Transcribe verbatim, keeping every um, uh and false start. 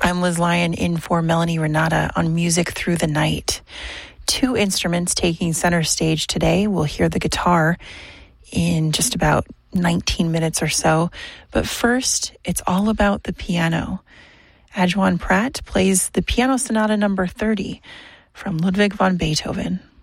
I'm Liz Lyon in for Melanie Renata on Music Through the Night. Two instruments taking center stage today. We'll hear the guitar in just about nineteen minutes or so. But first, it's all about the piano. Adjoan Pratt plays the Piano Sonata number thirty from Ludwig van Beethoven.